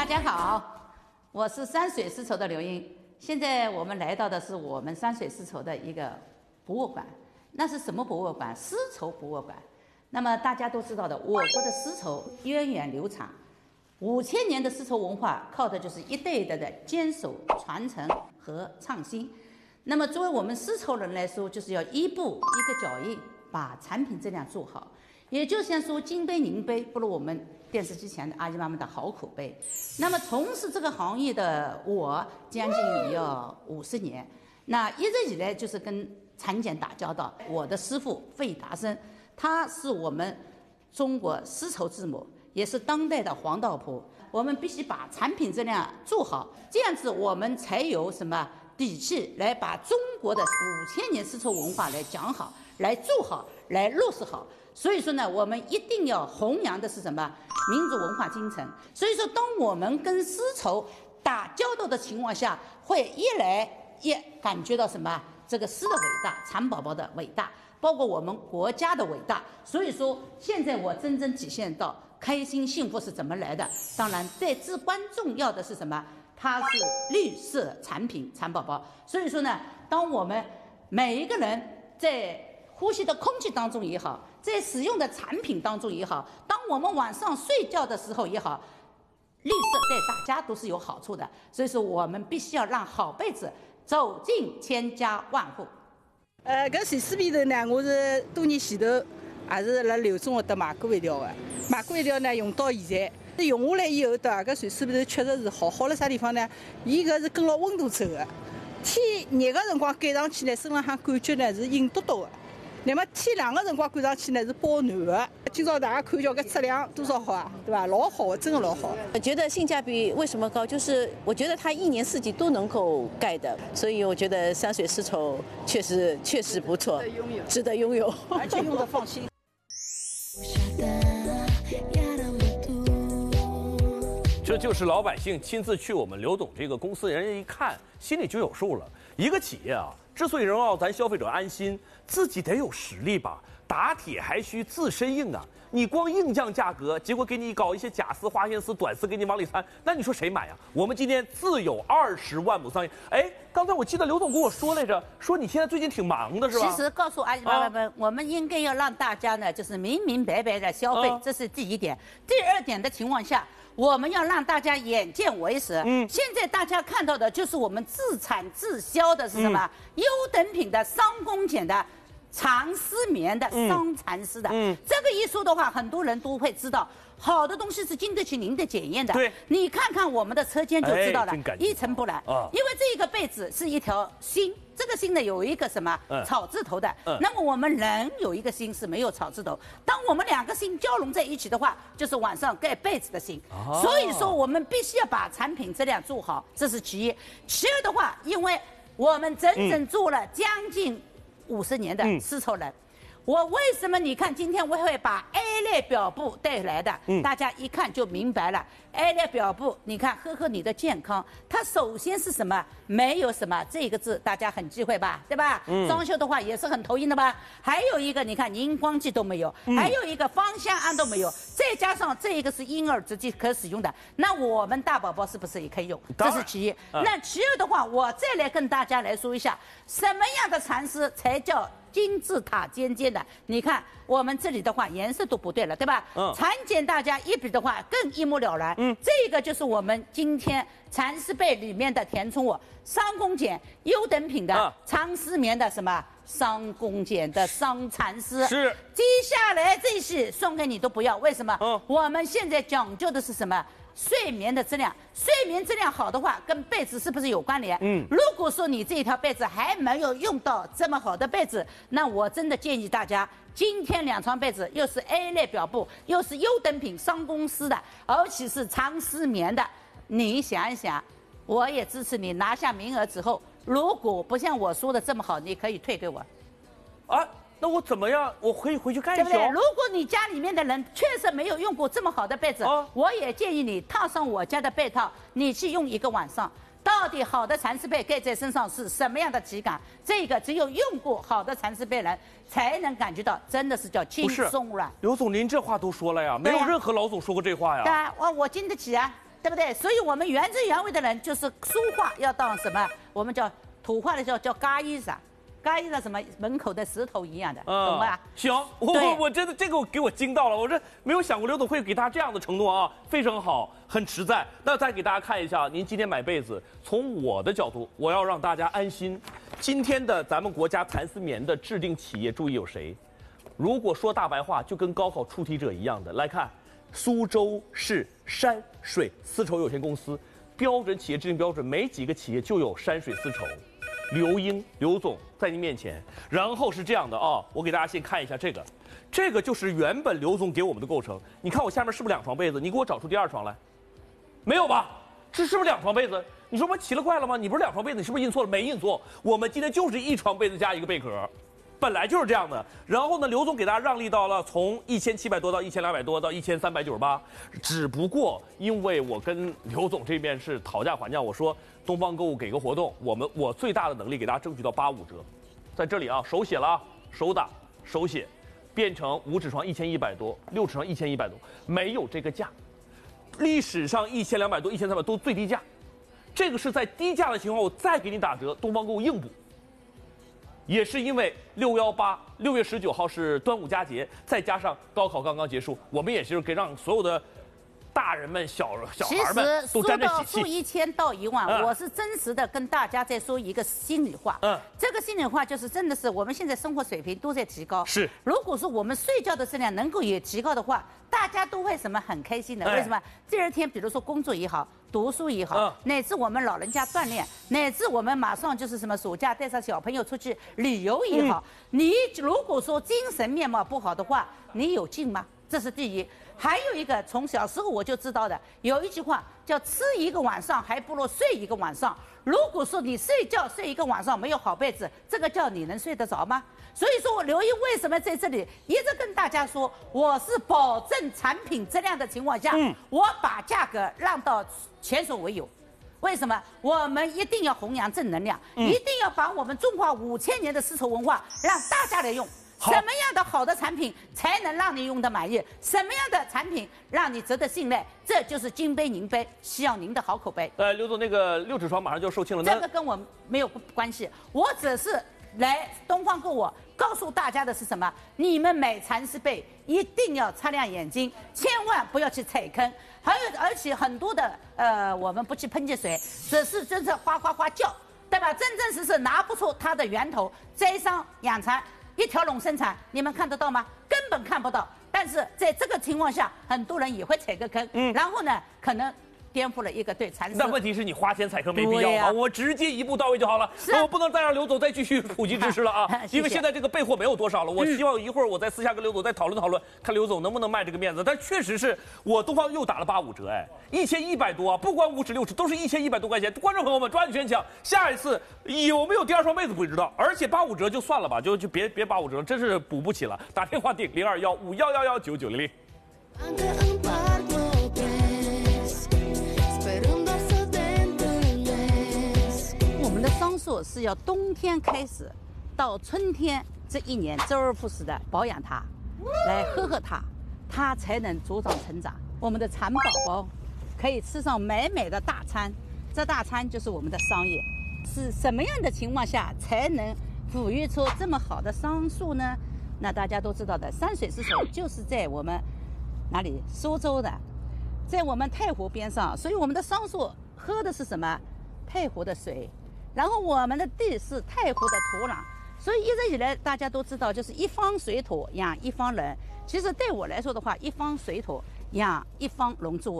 大家好，我是山水丝绸的刘英。现在我们来到的是我们山水丝绸的一个博物馆，那是什么博物馆？丝绸博物馆。那么大家都知道的，我国的丝绸源远流长，5000年的丝绸文化靠的就是一代一代的坚守、传承和创新。那么作为我们丝绸人来说，就是要一步一个脚印，把产品质量做好。也就像说金杯银杯不如我们电视机前的阿姨妈妈的好口碑。那么从事这个行业的我将近也要50年，那一直以来就是跟产检打交道。我的师傅费达生，他是我们中国丝绸之母，也是当代的黄道婆。我们必须把产品质量做好，这样子我们才有什么底气来把中国的5000年丝绸文化来讲好，来做好，来落实好。所以说呢，我们一定要弘扬的是什么？民族文化精神。所以说，当我们跟丝绸打交道的情况下，会越来越感觉到什么？这个丝的伟大，蚕宝宝的伟大，包括我们国家的伟大。所以说，现在我真正体现到开心幸福是怎么来的。当然，最至关重要的是什么？它是绿色产品，蚕宝宝。所以说呢，当我们每一个人在呼吸的空气当中也好，在使用的产品当中也好，当我们晚上睡觉的时候也好，绿色对大家都是有好处的。所以说，我们必须要让好被子走进千家万户。 搿蚕丝被头呢，我是多年前头也是辣刘总搿搭买过一条的，买过一条呢，用到现在，用下来以后，对伐？搿蚕丝被头确实是好，好辣啥地方呢？伊搿是跟牢温度走的，天热个辰光盖上去呢，身浪向感觉呢是硬嘟嘟的。那么天冷的辰光赶上去呢是保暖的。今朝大家看一下搿质量多少好啊，对吧？老好的，真的老好。 我觉得性价比为什么高？就是我觉得它1年4季都能够盖的，所以我觉得山水丝绸确实不错，值得拥有， 而且用的放心。 这就是老百姓亲自去我们刘总这个公司，人家一看心里就有数了。一个企业啊，之所以能让咱消费者安心，自己得有实力吧。打铁还需自身硬啊！你光硬降价格，结果给你搞一些假丝、花线丝、短丝给你往里掺，那你说谁买啊？我们今天自有20万亩桑叶。哎，刚才我记得刘总跟我说来着，说你现在最近挺忙的是吧？ 其实告诉阿姨妈妈们，我们应该要让大家呢，就是明明白白的消费，这是第一点。第二点的情况下，我们要让大家眼见为实。现在大家看到的就是我们自产自销的是什么？优等品的商工检的。长丝棉的、桑蚕丝的，这个一说的话，很多人都会知道，好的东西是经得起您的检验的。 对， 你看看我们的车间就知道了，一尘不染。因为这个被子是一条心，这个心呢有一个什么草字头的，那么我们人有一个心是没有草字头，当我们2个心交融在一起的话，就是晚上盖被子的心。所以说，我们必须要把产品质量做好，这是其一。其二的话，因为我们整整做了将近50年的丝绸人，我为什么你看今天我会把 A 类表布带来的？大家一看就明白了。A 类表布，你看呵呵你的健康，它首先是什么？没有什么这个字，大家很忌讳吧，对吧？装修的话也是很头晕的吧？还有一个，你看荧光剂都没有，还有一个芳香胺都没有，再加上这一个是婴儿直接可使用的，那我们大宝宝是不是也可以用？这是其一。那其二的话，我再来跟大家来说一下，什么样的蚕丝才叫金字塔尖尖的？你看我们这里的话颜色都不对了，对吧？产检大家一比的话更一目了然。这个就是我们今天蚕丝被里面的填充物，商工检优等品的长丝棉的什么商工检的桑蚕丝。 是， 接下来这些送给你都不要，为什么？我们现在讲究的是什么？睡眠的质量，睡眠质量好的话，跟被子是不是有关联？如果说你这条被子还没有用到这么好的被子，那我真的建议大家，今天2床被子又是 A 类表布，又是优等品商公司的，而且是长丝棉的，你想一想，我也支持你拿下名额之后，如果不像我说的这么好，你可以退给我。 啊？那我怎么样？我可以回去干一宿。 对不对？如果你家里面的人确实没有用过这么好的被子，我也建议你套上我家的被套，你去用1个晚上。到底好的蚕丝被盖在身上是什么样的体感？这个只有用过好的蚕丝被人才能感觉到，真的是叫轻松软。 刘总，您这话都说了呀，没有任何老总说过这话呀。 对啊，我经得起啊。 对不对？所以我们原汁原味的人就是书画要当什么？我们叫土话的叫嘎衣裳。嘎衣裳什么门口的石头一样的，懂吧？ 行，我真的这个给我惊到了，我这没有想过刘总会给他这样的承诺啊，非常好，很实在。那再给大家看一下，您今天买被子，从我的角度，我要让大家安心。今天的咱们国家蚕丝棉的制定企业，注意有谁？如果说大白话，就跟高考出题者一样的，来看，苏州市山水丝绸有限公司标准企业制定标准，没几个企业就有山水丝绸。刘英，刘总在您面前，然后是这样的啊，我给大家先看一下这个就是原本刘总给我们的构成。你看我下面是不是2床被子？你给我找出第2床来，没有吧？这是不是2床被子？你说我奇了怪了吗？你不是2床被子，你是不是印错了？没印错，我们今天就是1床被子加1个被壳。本来就是这样的，然后呢，刘总给大家让利到了从1700多到1200多到1398，只不过因为我跟刘总这边是讨价还价，我说东方购物给个活动，我最大的能力给大家争取到85折，在这里啊手写了啊，手打手写，变成5指床1100多，6指床1100多，没有这个价，历史上1200多1300都最低价，这个是在低价的情况我再给你打折，东方购物硬补。也是因为618 6月19号是端午佳节，再加上高考刚刚结束，我们也是给让所有的大人们、小孩们都沾着喜气。 数1000到1万，我是真实的跟大家在说一个心里话。这个心里话就是真的是我们现在生活水平都在提高。 是， 如果说我们睡觉的质量能够也提高的话，大家都会什么很开心的。为什么？第2天比如说工作也好。读书也好，乃至我们老人家锻炼，乃至我们马上就是什么暑假带上小朋友出去旅游也好，你如果说精神面貌不好的话，你有劲吗？这是第一。还有一个，从小时候我就知道的，有一句话叫吃一个晚上还不如睡一个晚上。如果说你睡觉睡一个晚上没有好被子，这个觉你能睡得着吗？所以说我刘英为什么在这里一直跟大家说，我是保证产品质量的情况下，我把价格让到前所未有。为什么？我们一定要弘扬正能量，一定要把我们中华5000年的丝绸文化让大家来用。什么样的好的产品才能让你用得满意？什么样的产品让你值得信赖？这就是金杯银杯，需要您的好口碑。 刘总，那个6指床马上就要售罄了， 这个跟我没有关系，我只是来东方购物告诉大家的是什么？你们买蚕丝被一定要擦亮眼睛，千万不要去踩坑。还有，而且很多的我们不去喷溅水，只是真正哗哗哗叫，对吧？真真实实拿不出它的源头，摘桑养蚕。一条龙生产，你们看得到吗？根本看不到。但是在这个情况下，很多人也会踩个坑，然后呢，可能颠覆了一个对蚕丝。 那问题是你花钱踩坑没必要嘛？我直接一步到位就好了。我不能再让刘总再继续普及知识了啊！因为现在这个备货没有多少了。我希望一会儿我再私下跟刘总再讨论讨论，看刘总能不能卖这个面子。但确实是我东方又打了85折，哎，1100多啊！不管5指6指，都是1100多块钱。观众朋友们抓紧选抢，下一次有没有第2双被子不知道。而且85折就算了吧，就别85折了，真是补不起了。打电话订021511199900。 我们的桑树是要冬天开始，到春天这1年周而复始的保养它，来呵护它，它才能茁壮成长。我们的蚕宝宝可以吃上美美的大餐，这大餐就是我们的桑叶。是什么样的情况下才能抚育出这么好的桑树呢？那大家都知道的，山水丝绸就是在我们哪里？苏州的，在我们太湖边上，所以我们的桑树喝的是什么？太湖的水。然后我们的地是太湖的土壤，所以一直以来大家都知道，就是一方水土养一方人。其实对我来说的话，一方水土养一方龙作物。